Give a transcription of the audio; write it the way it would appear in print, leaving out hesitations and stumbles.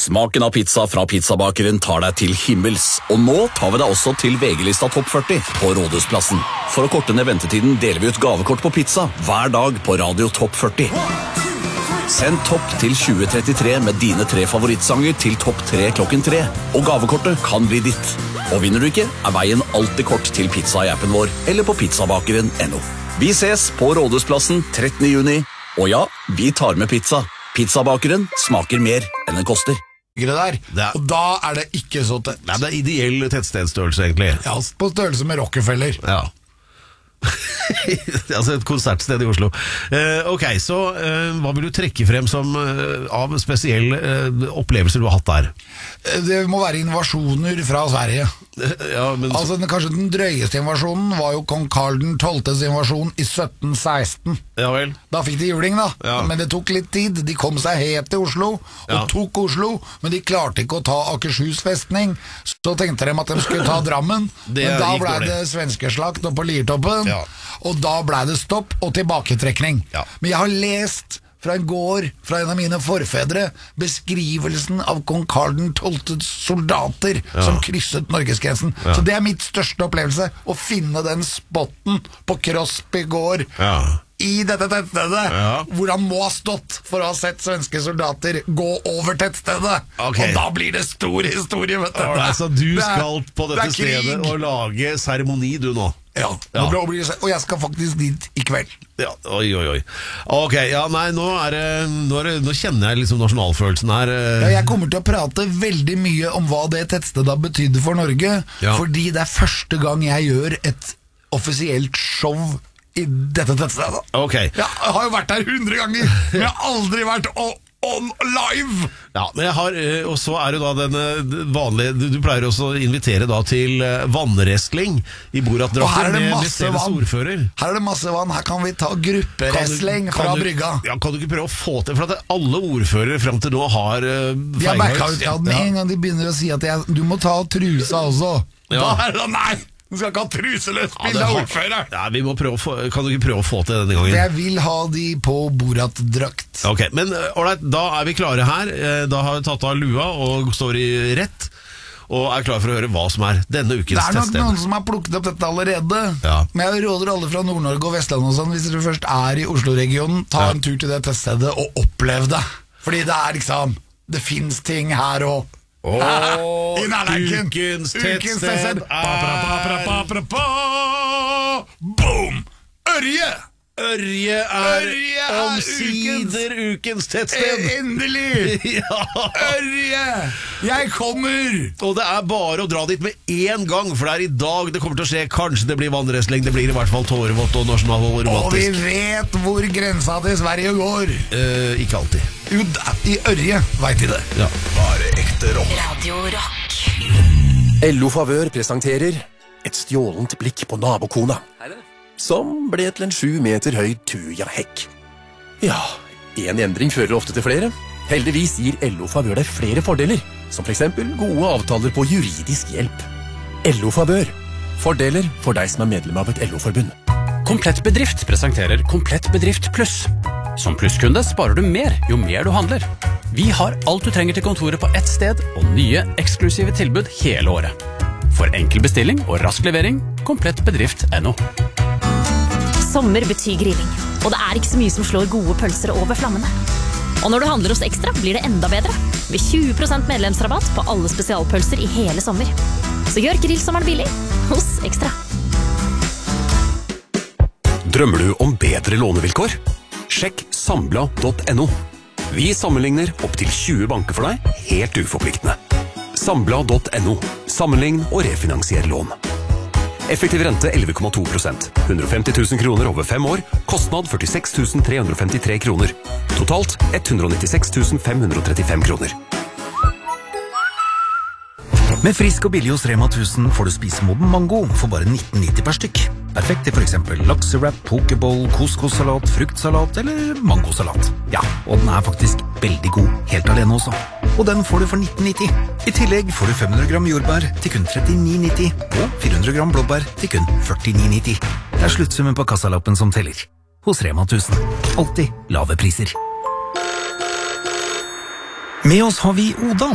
Smaken av pizza fra pizzabakeren tar deg til himmels, og nå tar vi deg også til VG-lista Topp 40 på Rådhusplassen. For å korte ned ventetiden deler vi ut gavekort på pizza hver dag på Radio Topp 40. Send topp til 2033 med dine 3 favorittsanger til topp 3 klokken 3, og gavekortet kan bli ditt. Og vinner du ikke, er veien alltid kort til pizza i appen vår, eller på pizzabakeren.no. Vi ses på Rådhusplassen 13. juni, og ja, vi tar med pizza. Pizzabakeren smaker mer enn den koster. Og da er det ikke så tett. Nei, det er ideell tettstedsstørrelse egentlig. Ja, på størrelse med Rockefeller. Ja. Altså et konsertsted i Oslo. Ok, så hva vil du trekke frem som av spesielle opplevelser du har hatt der? Det må være invasjoner fra Sverige. Ja, men... Altså kanskje den drøyeste invasjonen var jo kong Karl den 12. invasjon i 1716. Ja vel. Da fikk de juling da, ja. Men det tok litt tid. De kom seg helt til Oslo, og tok Oslo, men de klarte ikke å ta Akershus festning. Så tenkte de at de skulle ta Drammen, men da ble det svenskeslakt opp på Liertoppen, og da ble det stopp og tilbaketrekning. Men jeg har lest fra en gård, fra en av mine forfedre, beskrivelsen av kong Karl den 12. soldater som krysset Norgesgrensen. Så det er mitt største opplevelse, å finne den spotten på Krosby gård i dette tettstedet, hvor han må ha stått for å ha sett svenske soldater gå over tettstedet. Og da blir det stor historie, vet du. Så du skal på dette stedet og lage seremoni du nå? Ja, og jeg skal faktisk dit i kveld. Ja, oi. Ok, ja, nei, nå kjenner jeg liksom nasjonalfølelsen her. Ja, jeg kommer til å prate veldig mye om hva det tettstedet betydde for Norge, fordi det er første gang jeg gjør et offisielt show i dette tettstedet. Ok. Jeg har jo vært der 100 ganger, men jeg har aldri vært on live. Ja, men jeg har, og så er det da denne vanlige, du pleier også å invitere da til vannwrestling i Borat-drakter med stedets ordfører. Her er det masse vann, her kan vi ta grupperestling fra brygga. Ja, kan du ikke prøve å få til, for at alle ordførere frem til nå har de har backa ut, med en gang de begynner å si at du må ta trusa også. Da er det nei! Du skal ikke ha truseløs bilde av ordfører. Ja, vi må prøve kan du ikke prøve å få til denne gangen? Jeg vil ha de på Borat-drakt. Ok, men alright, da er vi klare her. Da har vi tatt av lua og står i rett, og er klare for å høre hva som er denne ukens teststed. Det er nok noen som har plukket opp dette allerede, men jeg råder alle fra Nord-Norge og Vestland og sånn, hvis dere først er i Oslo-regionen, ta en tur til det teststedet og opplev det. Fordi det er liksom, det finnes ting her og ukens tettsted boom! Ørje er omsider ukens tettsted. Endelig! Ørje! Jeg kommer! Og det er bare å dra dit med en gang, for det er i dag det kommer til å skje. Kanskje det blir vannwrestling, det blir i hvert fall tårevått og nasjonalromantisk. Og vi vet hvor grensa til Sverige går. Ikke alltid. Jo, i Ørje vet de det. Ja. Bare ekte rock. Radio Rock. LO Favør presenterer et stjålent blikk på nabokona, som ble til en 7 meter høy tujahekk. Ja, en endring fører ofte til flere. Heldigvis gir LO Favør deg flere fordeler, som for eksempel gode avtaler på juridisk hjelp. LO Favør. Fordeler for deg som er medlem av et LO-forbund. Komplett Bedrift presenterer Komplett Bedrift Pluss. Som plusskunde sparer du mer jo mer du handler. Vi har alt du trenger til kontoret på ett sted, og nye eksklusive tilbud hele året. For enkel bestilling og rask levering, komplettbedrift.no. Sommer betyr grilling, og det er ikke så mye som slår gode pølser over flammene. Og når du handler hos Ekstra, blir det enda bedre. Med 20% medlemsrabatt på alle spesialpølser i hele sommer. Så gjør grillsommeren billig hos Ekstra. Drømmer du om bedre lånevilkår? Sjekk sambla.no. Vi sammenligner opp til 20 banker for deg, helt uforpliktende. Sambla.no. Sammenlign og refinansier lån. Effektiv rente 11,2%. 150 000 kroner over 5 år. Kostnad 46 353 kroner. Totalt 196 535 kroner. Med frisk og billig hos Rema 1000 får du spise moden mango for bare 19,90 per stykk. Perfekt til for eksempel laksewrap, pokeball, couscous-salat, fruktsalat eller mangosalat. Ja, og den er faktisk veldig god helt alene også. Og den får du for 19,90. I tillegg får du 500 gram jordbær til kun 39,90 og 400 gram blåbær til kun 49,90. Det er sluttsummen på kassalappen som teller. Hos Rema 1000. Alltid lave priser. Med oss har vi Oda.